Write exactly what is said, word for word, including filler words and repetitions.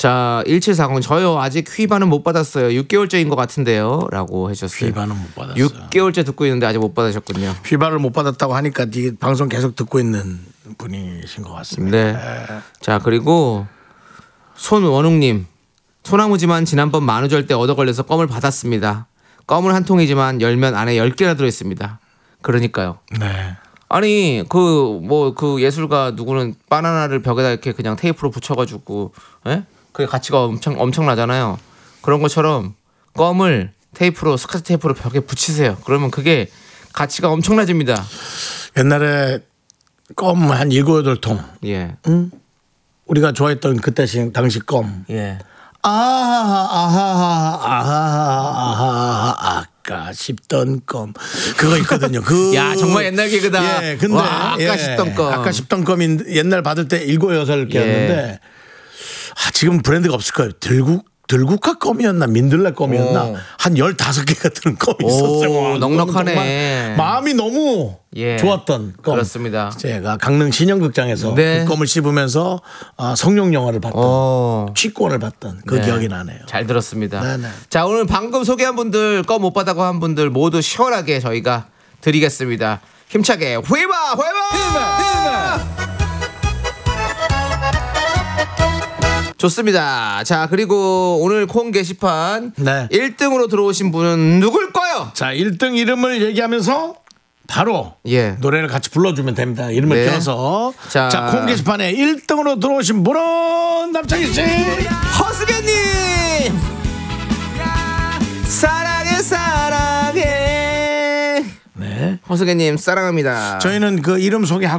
자, 일칠사공 저요 아직 휘반은 못 받았어요. 육 개월째인 것 같은데요 라고 해주셨어요. 휘반은 못 받았어요. 육 개월째 듣고 있는데 아직 못 받으셨군요. 휘반을 못 받았다고 하니까 이 방송 계속 듣고 있는 분이신 것 같습니다. 네. 자, 그리고 손원웅님, 소나무지만 지난번 만우절 때 얻어 걸려서 껌을 받았습니다. 껌은 한 통이지만 열면 안에 열 개나 들어있습니다. 그러니까요. 네. 아니 그 뭐 그 예술가 누구는 바나나를 벽에다 이렇게 그냥 테이프로 붙여가지고, 예? 그게 가치가 엄청 엄청나잖아요. 그런 것처럼 껌을 테이프로 스카치 테이프로 벽에 붙이세요. 그러면 그게 가치가 엄청나집니다. 옛날에 껌 한 일곱 여덟 통. 예. 응? 우리가 좋아했던 그때 당시 껌. 예. 아하 아하 아하 아하 아까 씹던 껌 그거 있거든요. 그 야 정말 옛날 개그다. 예, 근데 와, 아까 예, 씹던 껌. 아까 씹던 껌인 옛날 받을 때 일곱 여덟 개였는데 예. 아, 지금 브랜드가 없을 거예요. 들국 들국화 껌이었나 민들레 껌이었나 오. 한 열다섯 개가 들은 껌이 있었어요. 오, 와, 넉넉하네. 마음이 너무 예. 좋았던 껌. 그렇습니다. 제가 강릉 신영극장에서 네. 그 껌을 씹으면서 아, 성룡 영화를 봤던 어. 취권을 봤던 그 네. 기억이 나네요. 잘 들었습니다. 네네. 자, 오늘 방금 소개한 분들 껌 못 받다고 한 분들 모두 시원하게 저희가 드리겠습니다. 힘차게 휘바 휘바 좋습니다. 자, 그리고 오늘 콩 게시판 네. 일 등으로 들어오신 분은 누굴까요? 자, 일 등 이름을 얘기하면서 바로 예. 노래를 같이 불러주면 됩니다. 이름을 네. 껴서. 자. 자, 콩 게시판에 일 등으로 들어오신 분은 남창희 씨. 허스게님 사랑해 사랑해. 네. 허스게님 사랑합니다. 저희는 그 이름 소개하고